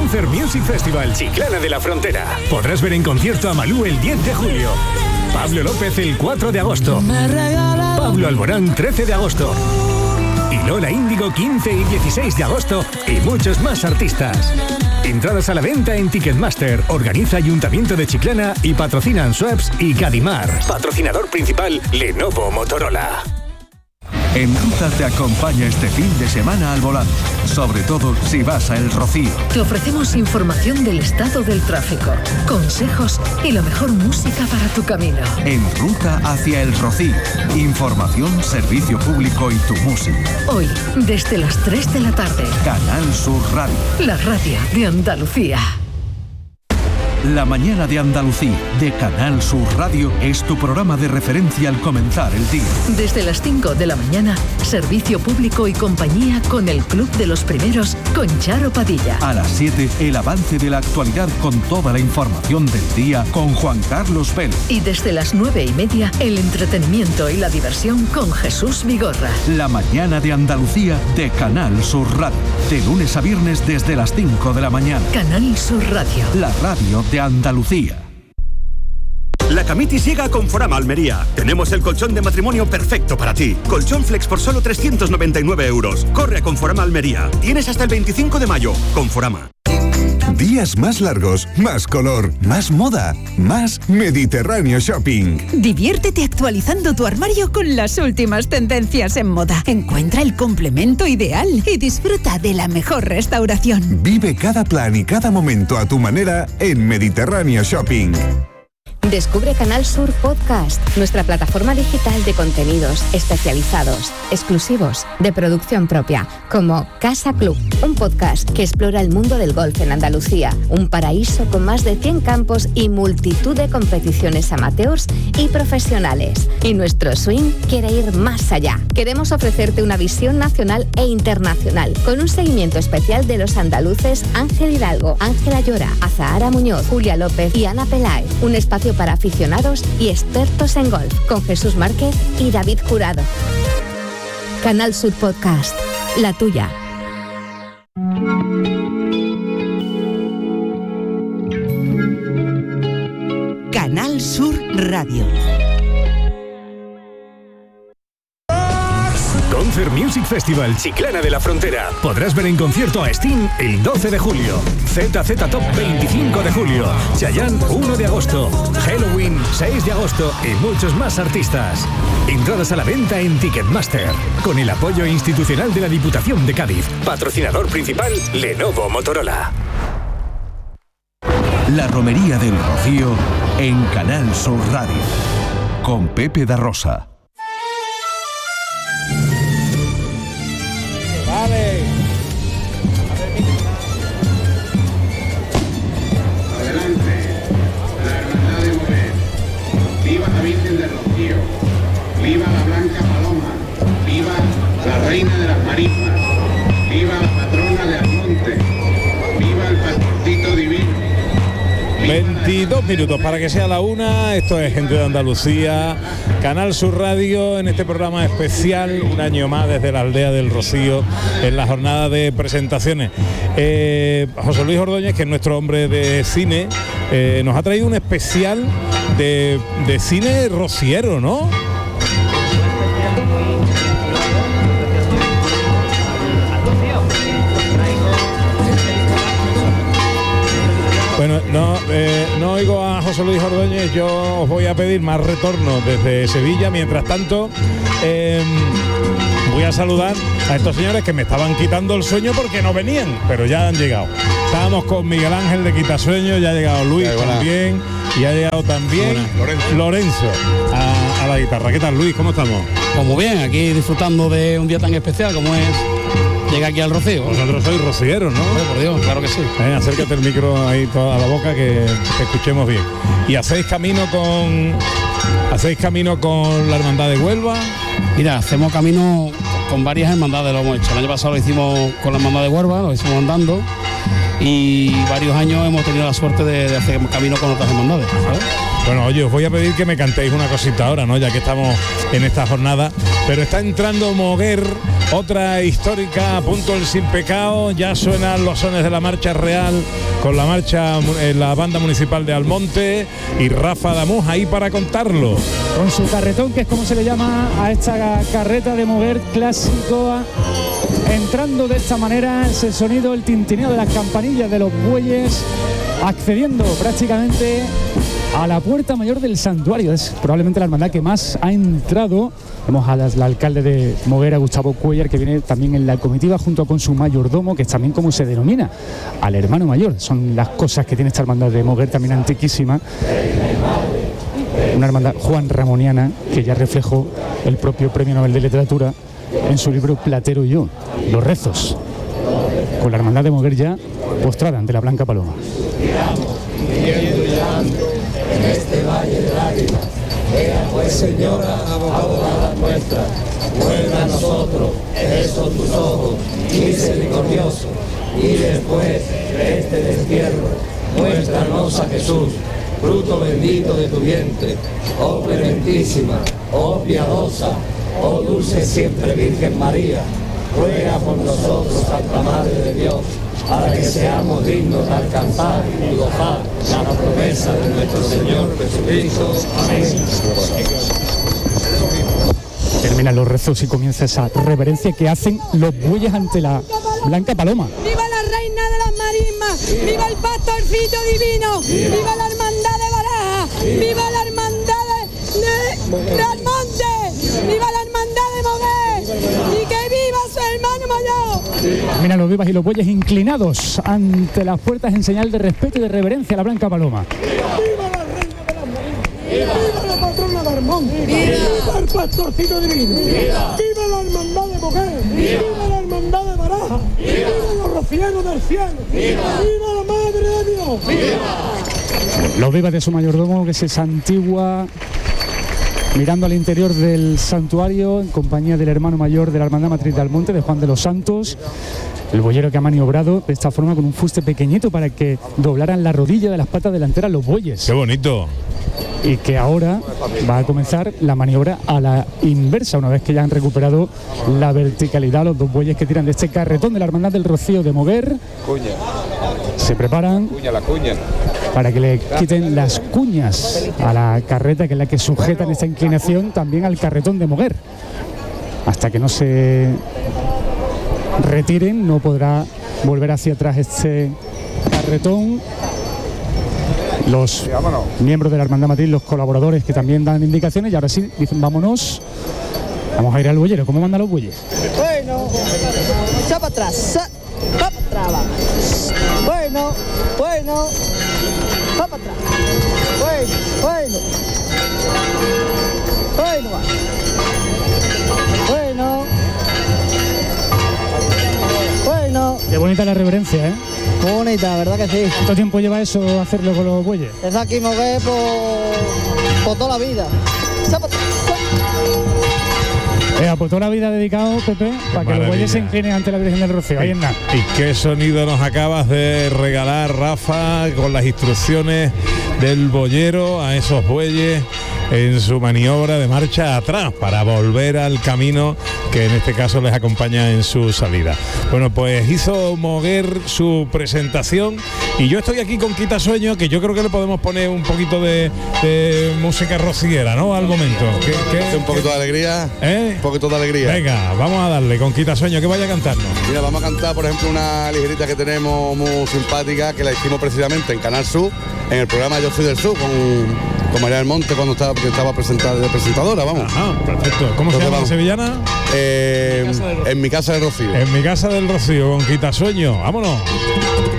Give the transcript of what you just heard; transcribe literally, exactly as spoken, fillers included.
Concert Music Festival Chiclana de la Frontera. Podrás ver en concierto a Malú el diez de julio, Pablo López el cuatro de agosto, Pablo Alborán trece de agosto y Lola Índigo quince y dieciséis de agosto, y muchos más artistas. Entradas a la venta en Ticketmaster. Organiza Ayuntamiento de Chiclana y patrocinan Schweppes y Cadimar. Patrocinador principal Lenovo Motorola. En Ruta te acompaña este fin de semana al volante, sobre todo si vas a El Rocío. Te ofrecemos información del estado del tráfico, consejos y la mejor música para tu camino. En Ruta hacia El Rocío, información, servicio público y tu música. Hoy, desde las tres de la tarde. Canal Sur Radio. La radio de Andalucía. La mañana de Andalucía, de Canal Sur Radio, es tu programa de referencia al comenzar el día. Desde las cinco de la mañana, servicio público y compañía con el Club de los Primeros, con Charo Padilla. A las siete, el avance de la actualidad con toda la información del día con Juan Carlos Vélez. Y desde las nueve y media, el entretenimiento y la diversión con Jesús Vigorra. La mañana de Andalucía, de Canal Sur Radio. De lunes a viernes desde las cinco de la mañana. Canal Sur Radio. La radio de Andalucía. La Camitis llega a Conforama Almería. Tenemos el colchón de matrimonio perfecto para ti. Colchón Flex por solo trescientos noventa y nueve euros. Corre a Conforama Almería. Tienes hasta el veinticinco de mayo. Conforama. Días más largos, más color, más moda, más Mediterráneo Shopping. Diviértete actualizando tu armario con las últimas tendencias en moda. Encuentra el complemento ideal y disfruta de la mejor restauración. Vive cada plan y cada momento a tu manera en Mediterráneo Shopping. Descubre Canal Sur Podcast, nuestra plataforma digital de contenidos especializados, exclusivos, de producción propia, como Casa Club, un podcast que explora el mundo del golf en Andalucía, un paraíso con más de cien campos y multitud de competiciones amateurs y profesionales. Y nuestro swing quiere ir más allá. Queremos ofrecerte una visión nacional e internacional, con un seguimiento especial de los andaluces Ángel Hidalgo, Ángela Llora, Azahara Muñoz, Julia López y Ana Peláez. Un espacio para aficionados y expertos en golf, con Jesús Márquez y David Jurado. Canal Sur Podcast, la tuya. Canal Sur Radio. Concert Music Festival Chiclana de la Frontera. Podrás ver en concierto a Sting el doce de julio, Z Z Top veinticinco de julio, Chayanne uno de agosto, Halloween seis de agosto y muchos más artistas. Entradas a la venta en Ticketmaster, con el apoyo institucional de la Diputación de Cádiz. Patrocinador principal Lenovo Motorola. La Romería del Rocío en Canal Sur Radio, con Pepe da Rosa. Vale. Adelante, la hermandad de Moret. Viva la Virgen del Rocío. Viva la Blanca Paloma. Viva la Reina de las Marismas. Viva la patrona de Almonte. Viva el pastorcito divino. veintidós minutos para que sea la una. Esto es Gente de Andalucía, Canal Sur Radio, en este programa especial, un año más desde la aldea del Rocío, en la jornada de presentaciones. eh, José Luis Ordóñez, que es nuestro hombre de cine, eh, nos ha traído un especial de, de cine rociero, ¿no? Bueno, no, eh, no oigo a José Luis Ordóñez. Yo os voy a pedir más retorno desde Sevilla. Mientras tanto, eh, voy a saludar a estos señores que me estaban quitando el sueño porque no venían, pero ya han llegado. Estábamos con Miguel Ángel de Quitasueño, ya ha llegado Luis también, y ha llegado también Lorenzo, Lorenzo a, a la guitarra. ¿Qué tal, Luis? ¿Cómo estamos? Pues muy bien, aquí disfrutando de un día tan especial como es llega aquí al Rocío. Vosotros sois rocieros, ¿no? Bueno, por Dios, claro que sí. Eh, acércate el micro ahí a la boca que, que escuchemos bien. Y hacéis camino con hacéis camino con la Hermandad de Huelva. Mira, hacemos camino con varias hermandades, lo hemos hecho. El año pasado lo hicimos con la Hermandad de Huelva, lo hicimos andando. y varios años hemos tenido la suerte de, de hacer camino con otras hermandades, ¿sabes? Bueno, oye, os voy a pedir que me cantéis una cosita ahora, ¿no? Ya que estamos en esta jornada. Pero está entrando Moguer, otra histórica, a punto el Sin Pecado. Ya suenan los sones de la marcha real con la marcha, eh, la banda municipal de Almonte y Rafa Damús ahí para contarlo. Con su carretón, que es como se le llama a esta carreta de Moguer clásico, entrando de esta manera ese sonido, el tintineo de las campanillas de los bueyes, accediendo prácticamente a la puerta mayor del santuario. Es probablemente la hermandad que más ha entrado. Vemos al alcalde de Moguer, a Gustavo Cuellar, que viene también en la comitiva junto con su mayordomo, que es también como se denomina, al hermano mayor. Son las cosas que tiene esta hermandad de Moguer, también antiquísima. Una hermandad Juan Ramoniana, que ya reflejó el propio Premio Nobel de Literatura en su libro Platero y yo, Los rezos, con la hermandad de Moguer ya postrada ante la Blanca Paloma. En este valle de lágrimas, ea pues Señora, abogada nuestra, vuelve a nosotros esos tus ojos misericordiosos, y después de este destierro, muéstranos a Jesús, fruto bendito de tu vientre, oh clementísima, oh piadosa, oh dulce siempre Virgen María, ruega por nosotros, Santa Madre de Dios, para que seamos dignos de alcanzar y gozar la promesa de nuestro Señor Jesucristo. Amén. Terminan los rezos y comienza esa reverencia que hacen los bueyes ante la Blanca Paloma. ¡Viva la Reina de las Marismas! ¡Viva el Pastorcito Divino! ¡Viva la Hermandad de Baraja! ¡Viva la Hermandad de, de, de Almonte! ¡Viva la Hermandad de Moguer! ¡Y que viva su hermano mayor! Miran los vivas y los bueyes inclinados ante las puertas en señal de respeto y de reverencia a la Blanca Paloma. ¡Viva la Reina de las Marismas! ¡Viva la patrona de Almonte! ¡Viva el Pastorcito Divino! ¡Viva, ¡Viva la Hermandad de Moguer! ¡Viva, ¡Viva la Hermandad de Baraja! ¡Viva, ¡Viva los rocianos del cielo! ¡Viva, ¡Viva la Madre de Dios! ¡Viva! Los vivas de su mayordomo, que se santigua mirando al interior del santuario en compañía del hermano mayor de la Hermandad Matriz de Almonte, de Juan de los Santos. El boyero que ha maniobrado de esta forma con un fuste pequeñito para que doblaran la rodilla de las patas delanteras los bueyes. ¡Qué bonito! Y que ahora va a comenzar la maniobra a la inversa, una vez que ya han recuperado la verticalidad los dos bueyes que tiran de este carretón de la Hermandad del Rocío de Moguer. Cuña. Se preparan cuña, la cuña. para que le quiten las cuñas a la carreta, que es la que sujeta en esta inclinación también al carretón de Moguer. Hasta que no se retiren, no podrá volver hacia atrás este carretón. Los miembros de la Hermandad Matriz, los colaboradores que también dan indicaciones, y ahora sí dicen vámonos, vamos a ir al boyero. ¿Cómo mandan los bueyes? Bueno, ya para atrás, va para atrás, vamos. Bueno, bueno, va para atrás. Bueno, bueno, bueno, va. Bueno, bueno. Qué bonita la reverencia, ¿eh? Muy bonita, ¿verdad que sí? ¿Cuánto tiempo lleva eso hacerlo con los bueyes? Es aquí Moguer por, por toda la vida. Eh, por toda la vida dedicado, Pepe, para que los bueyes se inclinen ante la Virgen del Rocío. Ahí en nada. Y qué sonido nos acabas de regalar, Rafa, con las instrucciones del boyero a esos bueyes en su maniobra de marcha atrás para volver al camino que en este caso les acompaña en su salida. Bueno, pues hizo Moguer su presentación y yo estoy aquí con Quitasueño, que yo creo que le podemos poner un poquito de, de música rociera, ¿no? Al momento. ¿Qué, qué, un poquito qué? de alegría. ¿Eh? Un poquito de alegría. Venga, vamos a darle con Quitasueño, que vaya a cantarnos. Mira, vamos a cantar, por ejemplo, una ligerita que tenemos muy simpática, que la hicimos precisamente en Canal Sur, en el programa Yo Soy del Sur, con con María del Monte cuando estaba, estaba presentada de presentadora, vamos. Ajá, perfecto. ¿Cómo Entonces, se llama la sevillana? Eh, en mi casa del Rocío. En mi casa del Rocío, con Quitasueño. Vámonos.